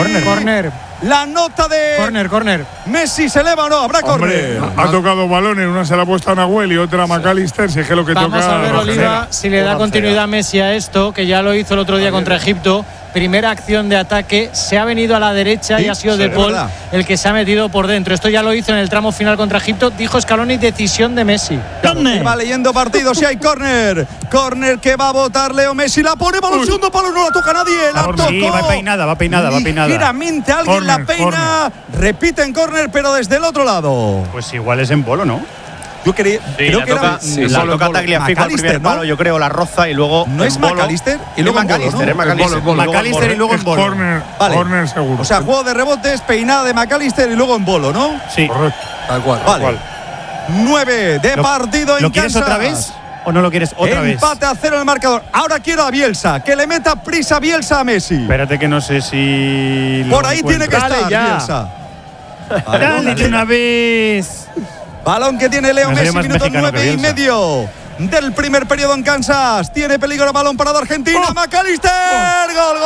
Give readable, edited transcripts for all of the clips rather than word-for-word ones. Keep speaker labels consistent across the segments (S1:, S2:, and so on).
S1: Córner.
S2: La nota de
S1: Córner.
S2: Messi se eleva o no, habrá córner.
S3: Ha tocado balones, una se la ha puesto a Nahuel y otra a McAllister. Si es que lo que
S1: Vamos
S3: toca.
S1: a ver, Oliva, si le da continuidad a Messi a esto, que ya lo hizo el otro día contra Egipto. Primera acción de ataque, se ha venido a la derecha y ha sido De Paul el que se ha metido por dentro. Esto ya lo hizo en el tramo final contra Egipto. Dijo Scaloni, decisión de Messi.
S2: Va leyendo partidos, si hay córner. Córner que va a votar Leo Messi. La pone para el segundo palo, no la toca nadie. La tocó.
S4: Sí, va peinada.
S2: Ligeramente alguien la peina. Repiten córner, pero desde el otro lado.
S4: Pues igual es en Bolo, ¿no?
S2: Yo creo que
S5: toca Tagliafico al primer palo, yo creo, la roza y luego.
S2: ¿No es McAllister? Y luego
S5: McAllister,
S4: McAllister y luego en Bolo.
S3: Córner seguro.
S2: O sea, juego de rebotes, peinada de McAllister y luego en Bolo, ¿no?
S4: Sí.
S3: Correcto.
S2: Tal cual. Vale. 9 de partido en
S4: ¿Lo quieres
S2: Kansas.
S4: otra vez o no lo quieres otra vez?
S2: Empate a 0 en el marcador. Ahora quiero a Bielsa, que le meta prisa Bielsa a Messi.
S4: Espérate que no sé si.
S2: Por ahí tiene que estar Bielsa.
S4: Dale de una vez.
S2: Balón que tiene Leo Messi, minuto 9 y medio del primer periodo en Kansas. Tiene peligro, balón parado Argentina. McAllister. Gol.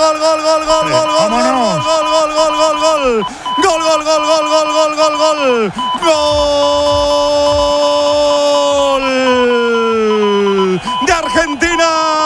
S2: De Argentina.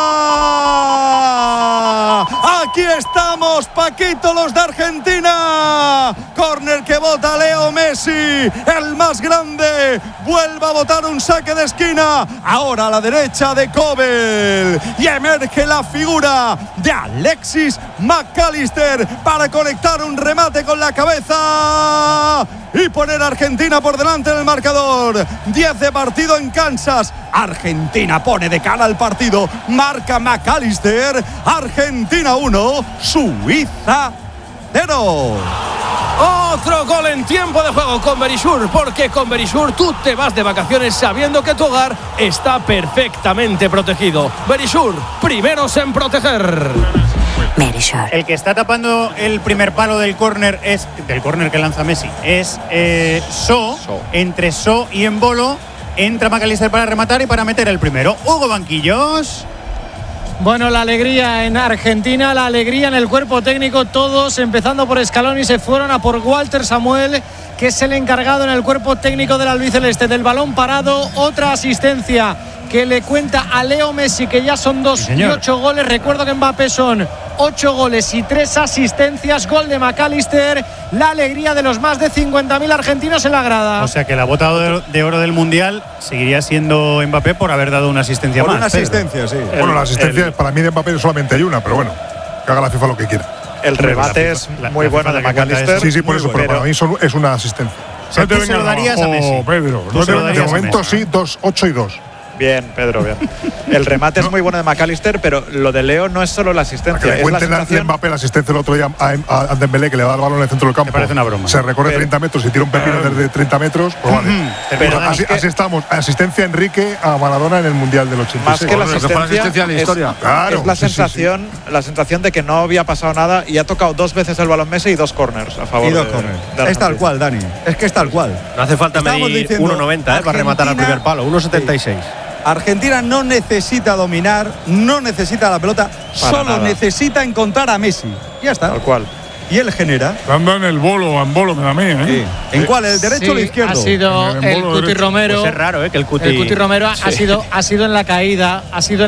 S2: Aquí estamos, Paquito, los de Argentina. Córner que bota Leo Messi, el más grande. Vuelve a botar un saque de esquina. Ahora a la derecha de Kobel. Y emerge la figura de Alexis McAllister para conectar un remate con la cabeza y poner a Argentina por delante en el marcador. 10 de partido en Kansas. Argentina pone de cara al partido. Marca McAllister. Argentina 1, Suiza 0.
S6: Otro gol en tiempo de juego con Verisur, porque con Verisur tú te vas de vacaciones sabiendo que tu hogar está perfectamente protegido. Verisur, primeros en proteger.
S4: El que está tapando el primer palo del córner que lanza Messi es So. Entre So y Embolo entra McAllister para rematar y para meter el primero. Hugo Banquillos.
S1: Bueno, la alegría en Argentina, la alegría en el cuerpo técnico. Todos, empezando por Scaloni, se fueron a por Walter Samuel, que es el encargado en el cuerpo técnico del albiceleste del balón parado. Otra asistencia que le cuenta a Leo Messi, que ya son 2 y 8 goles. Recuerdo que en Mbappé son 8 goles y 3 asistencias. Gol de McAllister. La alegría de los más de 50.000 argentinos en la grada.
S4: O sea que la bota de oro del Mundial seguiría siendo Mbappé por haber dado una asistencia
S2: por
S4: más.
S2: Una asistencia, sí.
S3: Bueno, la asistencia para mí de Mbappé solamente hay una, pero bueno, que haga la FIFA lo que quiera.
S7: El remate es muy bueno de McAllister.
S3: Sí, por eso, pero para mí es una asistencia.
S4: ¿Se lo darías a Messi?
S3: Pedro, de momento sí, 2, 8 y 2.
S7: Bien, Pedro, bien. El remate es muy bueno de McAllister, pero lo de Leo no es solo la asistencia.
S3: Para que le cuenten a Mbappé la asistencia el otro día a Dembélé, que le da el balón en el centro del campo.
S4: Me parece una broma.
S3: Se recorre 30 metros y tira un pepino desde 30 metros. Pues vale. Pero así estamos. Asistencia Enrique a Maradona en el Mundial del 86.
S7: Más que la asistencia
S8: en la historia.
S3: Claro,
S7: es la sensación de que no había pasado nada y ha tocado 2 veces el balón Messi y 2 corners a favor de Argentina.
S2: Es tal cual, Dani. Es que es tal cual.
S8: No hace falta medir 1,90 para rematar al primer palo. 1,76.
S2: Argentina no necesita dominar, no necesita la pelota, solo necesita encontrar a Messi. Ya está.
S7: Tal cual.
S2: Y él genera.
S3: Anda en el bolo, me da a mí, ¿eh?
S2: Sí. ¿En cuál? ¿El derecho o el izquierdo?
S1: Ha sido el Cuti Romero.
S4: Pues es raro, que el Cuti
S1: Romero ha sido en la caída,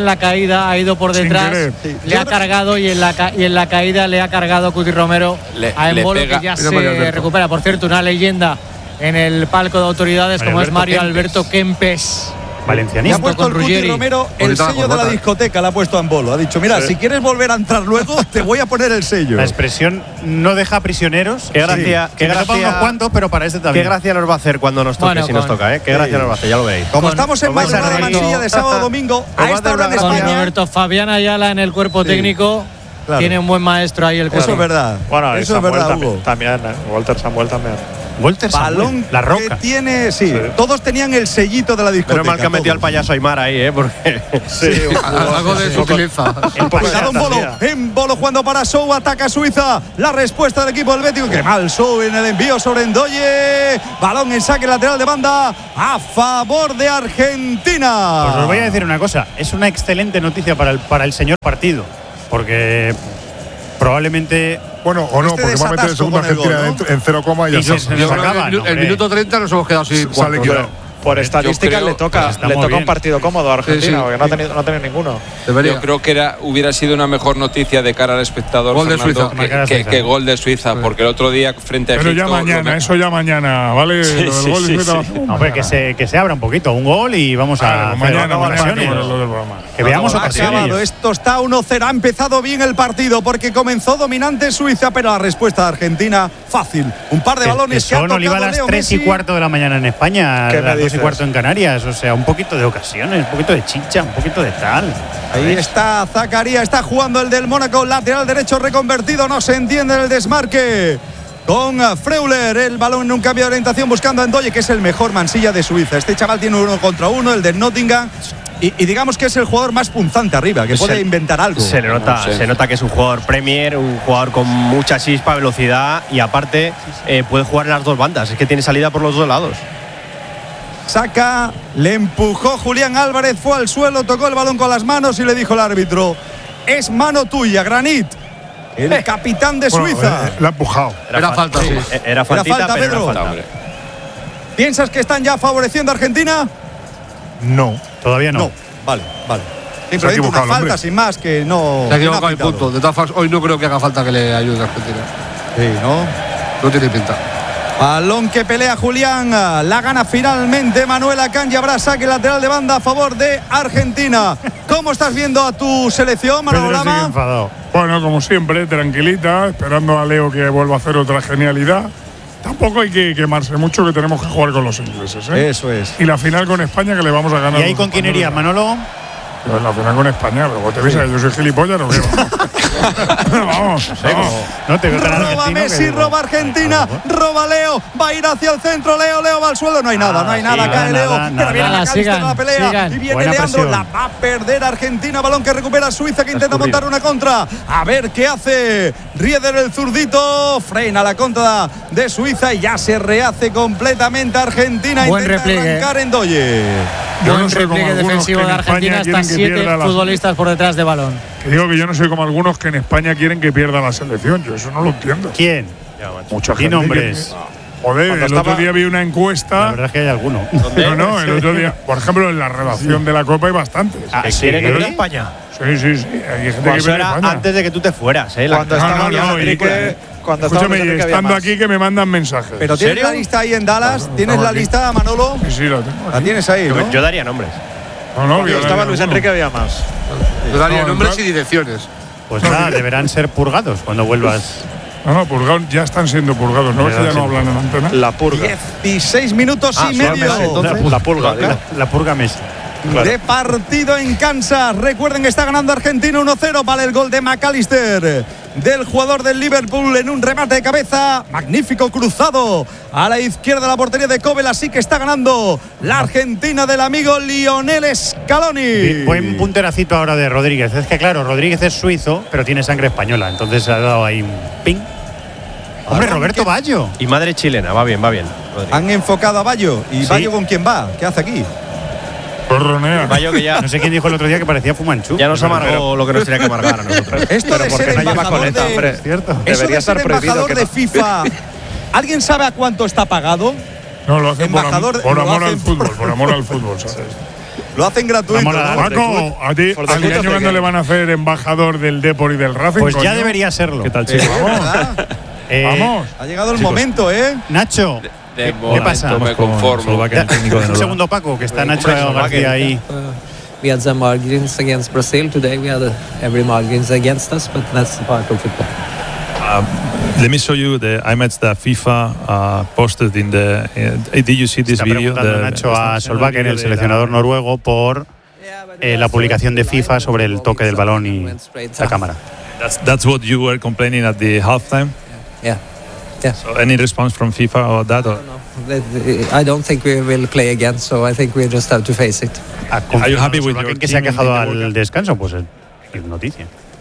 S1: ha ido por detrás, le ha cargado y en la caída le ha cargado Cuti Romero a Embolo, que ya se recupera. Por cierto, una leyenda en el palco de autoridades como es Mario Alberto Kempes.
S4: Valencianista.
S2: Le ha puesto el Cuti Romero el sello de la discoteca, le ha puesto a Embolo. Ha dicho, mira, si quieres volver a entrar luego, te voy a poner el sello.
S4: La expresión no deja prisioneros.
S8: Qué gracia.
S4: Qué gracia. Unos cuantos, pero para este también.
S8: Qué gracia nos va a hacer cuando nos toque, si nos toca, ¿eh? Qué gracia nos va a hacer, ya lo veréis.
S2: Como estamos en madrugada mansilla de sábado domingo, a esta hora en España.
S1: Roberto, Fabián Ayala en el cuerpo técnico. Claro. Tiene un buen maestro ahí el cuerpo.
S2: Eso es verdad.
S7: Bueno,
S2: eso es verdad,
S7: Hugo. También, Walter Samuel también.
S4: Walter
S2: balón
S4: la roca
S2: que tiene, sí. Todos tenían el sellito de la discoteca.
S8: Pero mal que ha metido al payaso Aymar ahí, porque
S3: algo de sutileza.
S2: Cuidado Embolo jugando para Sou, ataca Suiza. La respuesta del equipo del Betis. Qué mal Sou en el envío sobre Ndoye. Balón en saque lateral de banda a favor de Argentina.
S4: Pues os voy a decir una cosa, es una excelente noticia para el señor partido, porque probablemente
S3: Bueno, o no, porque va a meter el segundo Argentina en 0, y ya está.
S9: El minuto 30 nos hemos quedado sin
S3: sale
S7: por estadística le toca un partido cómodo a Argentina, porque no ha tenido ninguno.
S10: Yo creo que hubiera sido una mejor noticia de cara al espectador,
S9: gol de
S10: Fernando,
S9: Suiza,
S10: que gol de Suiza, porque el otro día frente a
S3: Egipto…
S10: Pero
S3: ya mañana, ¿vale?
S4: Sí,
S3: lo del gol de Suiza.
S4: Hombre, que se abra un poquito, un gol y vamos a
S3: mañana
S4: que veamos ocasiones.
S2: Esto está 1-0. Ha empezado bien el partido porque comenzó dominante Suiza, pero la respuesta de Argentina fácil. Un par de balones que ha tocado
S4: Leo Messi. A las 3:15 de la mañana en España, a las 2:15 en Canarias. O sea, un poquito de ocasiones, un poquito de chicha, un poquito de tal.
S2: Ahí está Zakaria, está jugando el del Mónaco, lateral derecho reconvertido, no se entiende el desmarque con Freuler, el balón en un cambio de orientación buscando a Ndoye, que es el mejor mansilla de Suiza. Este chaval tiene 1 contra 1, el del Nottingham, y digamos que es el jugador más punzante arriba, que puede inventar algo.
S5: Se nota que es un jugador Premier, un jugador con mucha chispa, velocidad, y aparte puede jugar en las dos bandas, es que tiene salida por los dos lados.
S2: Saca, le empujó Julián Álvarez, fue al suelo, tocó el balón con las manos y le dijo el árbitro: es mano tuya, Granit, el capitán de Suiza.
S3: La ha empujado.
S9: Era falta, sí.
S5: Era falta,
S2: Pedro. ¿Piensas que están ya favoreciendo a Argentina?
S3: No.
S4: Todavía no.
S2: Vale. Simplemente una falta, sin más, que no…
S9: Se ha equivocado el punto. De todas formas, hoy no creo que haga falta que le ayude a Argentina.
S2: Sí, ¿no?
S9: No tiene pinta.
S2: Balón que pelea Julián, la gana finalmente Manuel Akanji. Habrá saque lateral de banda a favor de Argentina. ¿Cómo estás viendo a tu selección, Manolama?
S3: Bueno, como siempre, tranquilita, esperando a Leo que vuelva a hacer otra genialidad. Tampoco hay que quemarse mucho, que tenemos que jugar con los ingleses, ¿eh?
S2: Eso es.
S3: Y la final con España, que le vamos a ganar.
S4: ¿Y ahí con quién irías, Manolo?
S3: En la final con España, pero te avisa que yo soy gilipollas, no vamos.
S4: No te
S2: roba Messi, roba Argentina, roba Leo, va a ir hacia el centro, Leo va al suelo, no hay nada, cae Leo, pero viene McAllister a la pelea y viene
S4: buena
S2: Leandro,
S4: presión.
S2: la va a perder Argentina, balón que recupera Suiza, que intenta montar una contra, a ver qué hace Rieder, el zurdito, frena la contra de Suiza y ya se rehace completamente Argentina.
S1: Buen
S2: intenta
S1: repliegue.
S2: arrancar Ndoye.
S1: Buen repliegue defensivo de Argentina, hasta 7 futbolistas por detrás de balón.
S3: Que digo que yo no soy como algunos que en España quieren que pierda la selección. Yo eso no lo entiendo.
S4: ¿Quién?
S3: Mucha gente.
S4: ¿Qué nombres?
S3: Joder, el otro día vi una encuesta.
S4: La verdad es que hay alguno.
S3: No, el otro día, por ejemplo, en la redacción de la Copa hay bastantes.
S5: ¿Quieren ir a España?
S3: Sí. Hay gente que viene a España.
S5: Antes de que tú te fueras,
S7: Cuando estaba
S3: escúchame, estando aquí que me mandan mensajes.
S2: Pero tienes la lista ahí en Dallas,
S3: Claro,
S2: ¿tienes la lista, Manolo?
S3: Sí, la tengo.
S2: La tienes ahí, ¿no?
S5: Yo daría nombres.
S3: No,
S7: Cuando estaba Luis Enrique había más.
S9: Yo daría nombres y direcciones.
S4: Pues nada, deberán ser purgados cuando vuelvas.
S3: No, purgados, ya están siendo purgados. No es que ya no hablan en antena.
S7: La purga.
S2: 16 minutos y medio.
S7: La purga.
S4: La purga Messi.
S7: Claro.
S2: De partido en Kansas. Recuerden que está ganando Argentina 1-0. Vale el gol de McAllister, del jugador del Liverpool, en un remate de cabeza. Magnífico cruzado a la izquierda de la portería de Kobel. Así que está ganando la Argentina del amigo Lionel Scaloni.
S4: Buen punteracito ahora de Rodríguez. Es que claro, Rodríguez es suizo, pero tiene sangre española. Entonces se ha dado ahí un ping. Hombre, Roberto Baggio.
S5: Y madre chilena, va bien. Rodríguez.
S2: Han enfocado a Baggio. ¿Y Baggio con quién va? ¿Qué hace aquí?
S5: Baggio que ya…
S4: No sé quién dijo el otro día que parecía Fumanchu.
S5: Ya nos amargó lo que nos tenía que amargar a nosotros.
S2: Esto de ser embajador
S7: Debería estar prohibido
S2: embajador de FIFA. ¿Alguien sabe a cuánto está pagado?
S3: No, lo hacen por amor al fútbol,
S2: por amor al fútbol, ¿sabes? Lo hacen gratuito.
S3: Paco, ¿a ti al año cuando le van a hacer embajador del Depor y del Racing?
S4: Pues ya debería serlo.
S3: ¿Qué tal, chicos?
S2: Vamos. Ha llegado el momento, ¿eh?
S4: Nacho.
S10: ¿Qué
S4: pasa?
S10: Me conformo.
S4: Un segundo, Paco, que está Nacho García ahí.
S11: We had some margins against Brazil today. We had every margins against us, but that's part of football.
S12: Let me show you the image that FIFA posted in the. Did you see this video?
S4: Nacho a Solbakken, el seleccionador noruego, por la publicación de FIFA sobre el toque del balón y la cámara.
S12: That's what you were complaining at the halftime.
S11: Yeah.
S12: So any response from FIFA about that? Or?
S11: I don't think we will play again, so I think we just have to face it.
S12: Are you happy with
S4: que se ha quejado al descanso? Pues es noticia.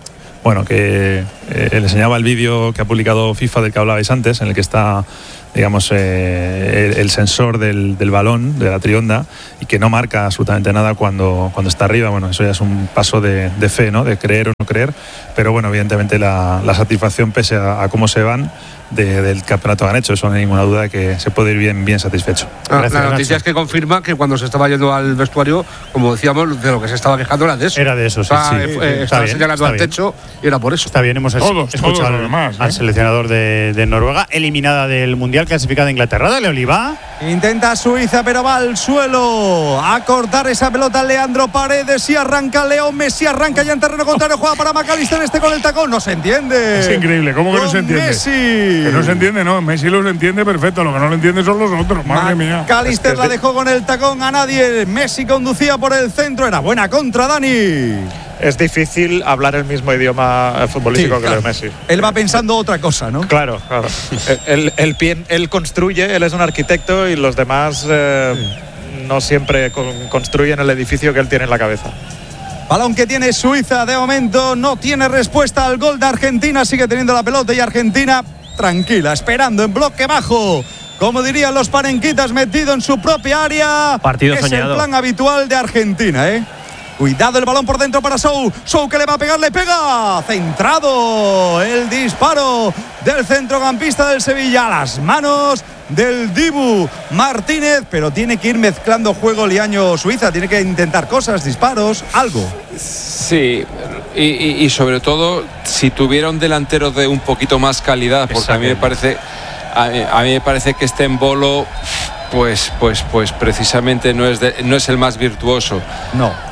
S12: bueno, que le enseñaba el vídeo que ha publicado FIFA del que hablabais antes, en el que está, digamos, el sensor del balón, de la trionda, y que no marca absolutamente nada cuando está arriba. Bueno, eso ya es un paso de fe, ¿no? De creer o no creer, pero bueno, evidentemente la satisfacción, pese a cómo se van del campeonato que han hecho, eso no hay ninguna duda de que se puede ir bien satisfecho.
S9: La noticia es que confirma que cuando se estaba yendo al vestuario, como decíamos, de lo que se estaba quejando era de eso.
S4: Era de eso, sí.
S9: Estaba señalando al techo y era por eso.
S4: Está bien, hemos escuchado al seleccionador de Noruega, eliminada del Mundial, clasificada Inglaterra. Dale, Oliva.
S2: Intenta Suiza, pero va al suelo a cortar esa pelota Leandro Paredes y arranca Leo Messi, arranca ya en terreno contrario, juega para McAllister, con el tacón, no se entiende.
S3: Es increíble, ¿cómo que no se entiende?
S2: Messi.
S3: Que no se entiende, no, Messi los entiende perfecto, lo que no lo entiende son los otros, madre mía.
S2: McAllister la dejó con el tacón a nadie, Messi conducía por el centro, era buena contra Dani.
S7: Es difícil hablar el mismo idioma futbolístico que Leo Messi.
S2: Él va pensando otra cosa, ¿no?
S7: Claro. Él construye, él es un arquitecto y los demás no siempre construyen el edificio que él tiene en la cabeza.
S2: Balón que tiene Suiza, de momento no tiene respuesta al gol de Argentina, sigue teniendo la pelota y Argentina tranquila, esperando en bloque bajo. Como dirían los parenquitas, metido en su propia área.
S5: Partido
S2: es
S5: soñado.
S2: El plan habitual de Argentina, ¿eh? Cuidado el balón por dentro para Sou. Sou que le va a pegar, le pega. Centrado el disparo del centrocampista del Sevilla a las manos del Dibu Martínez. Pero tiene que ir mezclando juego Liaño Suiza. Tiene que intentar cosas, disparos, algo.
S10: Sí, y sobre todo si tuviera un delantero de un poquito más calidad, porque a mí me parece que este Embolo pues precisamente no es el más virtuoso.
S2: No.